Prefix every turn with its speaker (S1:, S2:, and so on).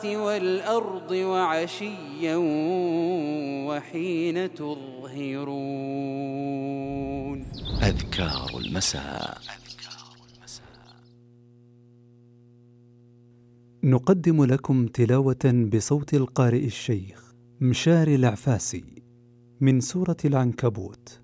S1: السماوات والأرض وعشيا وحين تظهرون.
S2: أذكار المساء.
S3: نقدم لكم تلاوة بصوت القارئ الشيخ مشاري العفاسي من سورة العنكبوت.